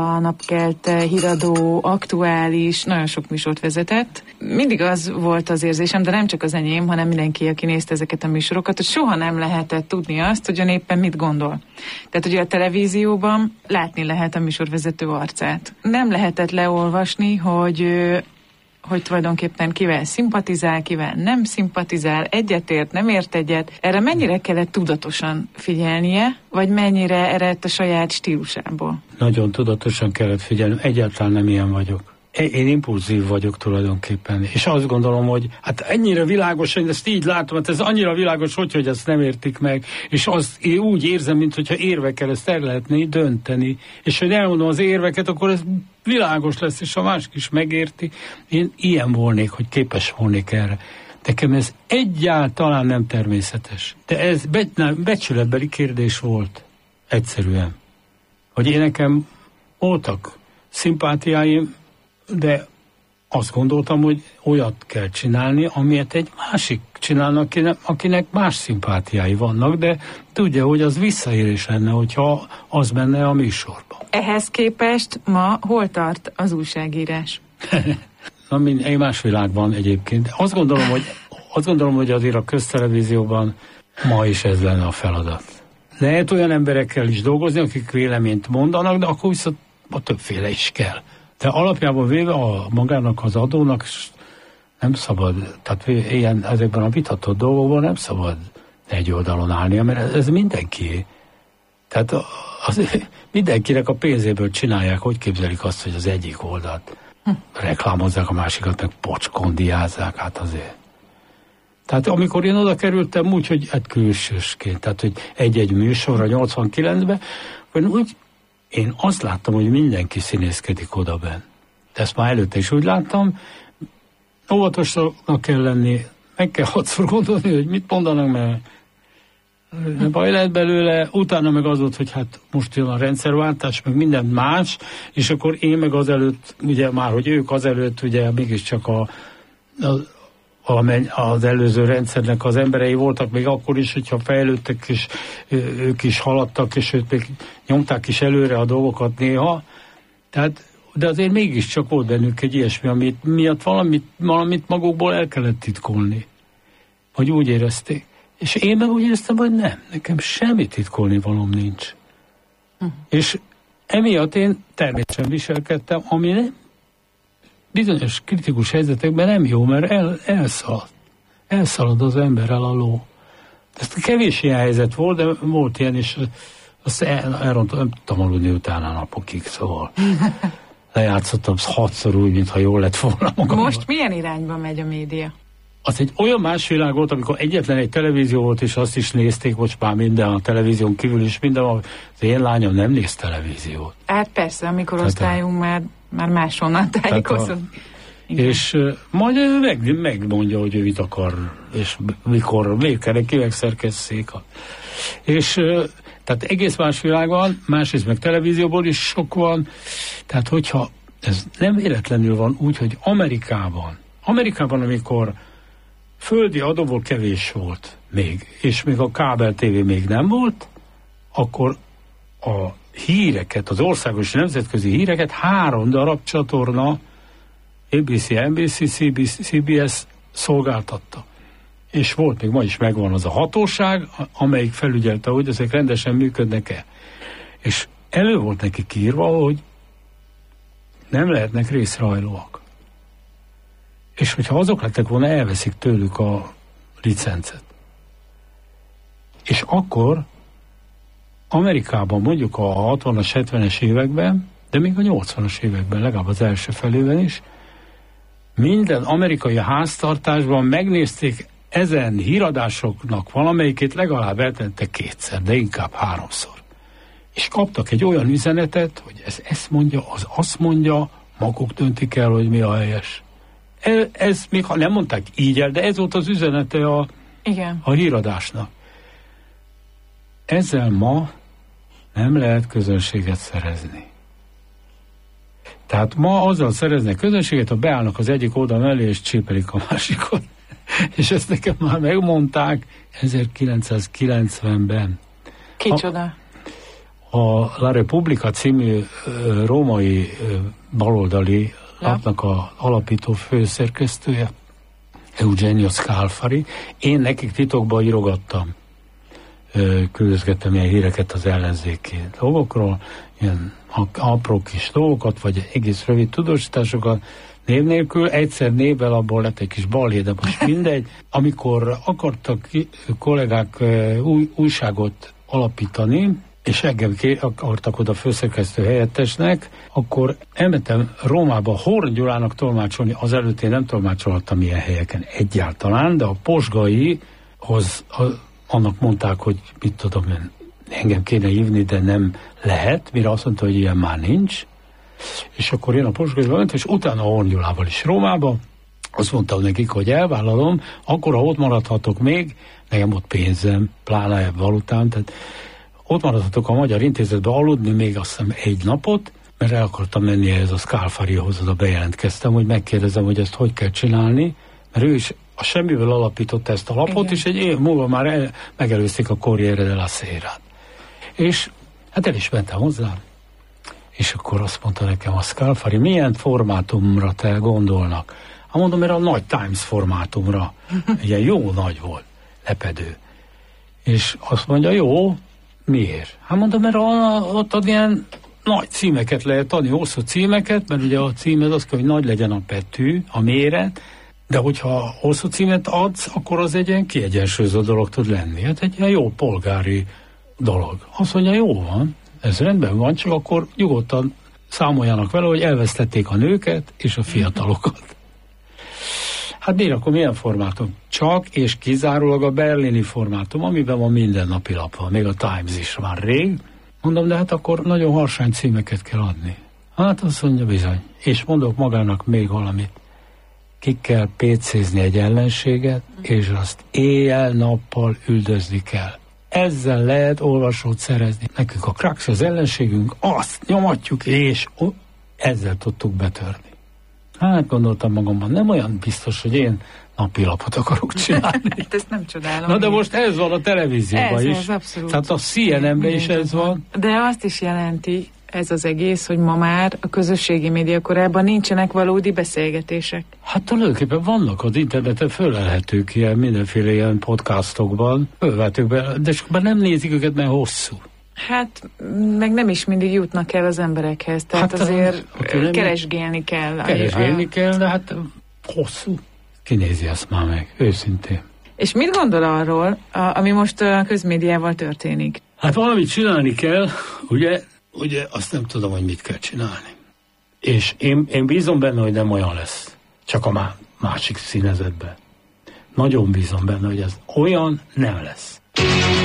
a Napkelte, Híradó, Aktuális, nagyon sok műsort vezetett. Mindig az volt az érzésem, de nem csak az enyém, hanem mindenki, aki nézte ezeket a műsorokat, hogy soha nem lehetett tudni azt, hogy ön éppen mit gondol. Tehát ugye a televízióban látni lehet a műsorvezető arcát. Nem lehetett leolvasni, hogy tulajdonképpen kivel szimpatizál, kivel nem szimpatizál, egyetért, nem ért egyet. Erre mennyire kellett tudatosan figyelnie, vagy mennyire eredt a saját stílusából? Nagyon tudatosan kellett figyelni, egyáltalán nem ilyen vagyok. Én impulzív vagyok tulajdonképpen, és azt gondolom, hogy hát ennyire világos, hogy ezt így látom, hát ez annyira világos, hogy ezt nem értik meg, és azt én úgy érzem, mintha érvekkel ezt el lehetne dönteni, és hogy elmondom az érveket, akkor ez világos lesz, és a másik is megérti. Én ilyen volnék, hogy képes volnék erre. Nekem ez egyáltalán nem természetes. De ez becsületbeli kérdés volt. Egyszerűen. Hogy én nekem voltak szimpátiáim, de azt gondoltam, hogy olyat kell csinálni, amilyet egy másik csinálnak, akinek más szimpátiái vannak, de tudja, hogy az visszaérés lenne, hogyha az menne a műsorban. Ehhez képest ma hol tart az újságírás? Egy más világban egyébként. Azt gondolom, hogy azért a köztelevízióban ma is ez lenne a feladat. Lehet olyan emberekkel is dolgozni, akik véleményt mondanak, de akkor viszont a többféle is kell. De alapjában véve magának az adónak nem szabad, tehát ilyen ezekben a vitatott dolgokban nem szabad egy oldalon állnia, mert ez mindenki. Tehát mindenkinek a pénzéből csinálják, hogy képzelik azt, hogy az egyik oldalt reklámozzák, a másikat meg pocskondiázzák, hát azért. Tehát amikor én oda kerültem úgy, hogy hát külsősként, tehát hogy egy-egy műsorra 89-ben, úgy én azt láttam, hogy mindenki színészkedik oda benn. De ezt már előtte is úgy láttam, óvatosnak kell lenni, meg kell 6-szor gondolni, hogy mit mondanak, mert baj lehet belőle, utána meg az volt, hogy hát most jön a rendszerváltás, meg minden más, és akkor én meg azelőtt, ugye már, hogy ők azelőtt, ugye mégiscsak az előző rendszernek az emberei voltak még akkor is, hogyha fejlődtek, és ők is haladtak, és ők még nyomták is előre a dolgokat néha. Tehát, de azért mégiscsak volt bennük egy ilyesmi, miatt valamit magukból el kellett titkolni. Vagy úgy érezték. És én meg úgy éreztem, hogy nem. Nekem semmi titkolni valóm nincs. És emiatt én természetesen viselkedtem, ami nem bizonyos kritikus helyzetekben nem jó, mert elszalad az emberrel a ló. Ez kevés ilyen helyzet volt, de volt ilyen, és azt elrontom, nem tudtam aludni utána napokig, szóval lejátszottam 6-szor úgy, mintha jól lett volna magamban. Most milyen irányba megy a média? Az egy olyan más világ volt, amikor egyetlen egy televízió volt, és azt is nézték, most már minden a televízión kívül is, minden, az én lányom nem néz televíziót. Hát persze, amikor osztályunk már máshonnan tájékozunk. És majd megmondja, hogy ő mit akar, és mikor, kinek szerkesszék. És tehát egész más világ van, másrészt meg televízióból is sok van, tehát hogyha ez nem véletlenül van úgy, hogy Amerikában, amikor földi adóból kevés volt még, és még a kábel tévé még nem volt, akkor a híreket, az országos nemzetközi híreket 3 darab csatorna, ABC, NBC, CBS szolgáltatta. És volt, még ma is megvan az a hatóság, amelyik felügyelte, hogy ezek rendesen működnek-e. És elő volt neki írva, hogy nem lehetnek részrehajlóak. És hogyha azok lettek volna, elveszik tőlük a licencet. És akkor Amerikában mondjuk a 60-as, 70-es években, de még a 80-as években, legalább az első felében is, minden amerikai háztartásban megnézték ezen híradásoknak valamelyikét, legalább eltente 2-szer, de inkább 3-szor. És kaptak egy olyan üzenetet, hogy ez ezt mondja, az azt mondja, maguk döntik el, hogy mi a helyes. Ez még ha nem mondták így el, de ez volt az üzenete a híradásnak. Ezzel ma nem lehet közönséget szerezni. Tehát ma azzal szereznek közönséget, ha beállnak az egyik oldal mellé, és csépelik a másikon. És ezt nekem már megmondták 1990-ben. Kicsoda? A La Repubblica című római baloldali lapnak a alapító főszerkesztője, Eugenio Scalfari. Én nekik titokban írogattam, küldözgettem ilyen híreket az ellenzéki dolgokról, ilyen apró kis dolgokat, vagy egész rövid tudósításokat, név nélkül, egyszer névvel abból lett egy kis balhé, de most mindegy. Amikor akartak kollégák újságot alapítani, és engem akartak oda főszerkesztő helyettesnek, akkor elmentem Rómába Horn Gyulának tolmácsolni, azelőtt én nem tolmácsolhattam ilyen helyeken egyáltalán, de a Posgaihoz annak mondták, hogy mit tudom én, engem kéne hívni, de nem lehet, mire azt mondta, hogy ilyen már nincs. És akkor én a Posgaiba mentem, és utána a Horn Gyulával is Rómába, azt mondtam nekik, hogy elvállalom, akkor ha ott maradhatok még, nekem ott pénzem, pláne valutám, tehát ott maradhatok a Magyar Intézetben aludni még azt hiszem egy napot, mert el akartam menni ehhez a Scalfarihoz, oda bejelentkeztem, hogy megkérdezem, hogy ezt hogy kell csinálni, mert ő is a semmiből alapította ezt a lapot, igen. És egy év múlva már megelőzték a Corriere della Sera-t. És hát el is mentem hozzá, és akkor azt mondta nekem a Scalfari, milyen formátumra te gondolnak? Hát mondom, mert a nagy Times formátumra, ilyen jó nagy volt, lepedő. És azt mondja, jó, miért? Hát mondom, mert ott ilyen nagy címeket lehet adni, hosszú címeket, mert ugye a címed az kell, hogy nagy legyen a betű, a méret, de hogyha hosszú címet adsz, akkor az egy ilyen kiegyensúlyozó dolog tud lenni. Hát egy ilyen jó polgári dolog. Azt mondja, jó van, ez rendben van, csak akkor nyugodtan számoljanak vele, hogy elvesztették a nőket és a fiatalokat. Hát miért akkor milyen formátum? Csak és kizárólag a berlini formátum, amiben van minden napi lap van, még a Times is már rég. Mondom, de hát akkor nagyon harsány címeket kell adni. Hát azt mondja bizony. És mondok magának még valamit. Ki kell PC-zni egy ellenséget, és azt éjjel-nappal üldözni kell. Ezzel lehet olvasót szerezni. Nekünk a Krax az ellenségünk, azt nyomatjuk, és ezzel tudtuk betörni. Hát gondoltam magamban, nem olyan biztos, hogy én napilapot akarok csinálni. Hát ezt nem csodálom. Na de most ez van a televízióban is. Ez abszolút. Tehát a CNN-ben is ez van. De azt is jelenti ez az egész, hogy ma már a közösségi média korában nincsenek valódi beszélgetések. Hát tulajdonképpen vannak az interneten fölelhetők ilyen mindenféle ilyen podcastokban, fölvehetők be, de csak nem nézik őket, mert hosszú. Hát, meg nem is mindig jutnak el az emberekhez, tehát hát, azért keresgélni kell. Keresgélni kell, de hát hosszú. Kinézi ezt már meg, őszintén. És mit gondol arról, ami most a közmédiával történik? Hát valamit csinálni kell, ugye azt nem tudom, hogy mit kell csinálni. És én bízom benne, hogy nem olyan lesz, csak a másik színezetben. Nagyon bízom benne, hogy ez olyan nem lesz.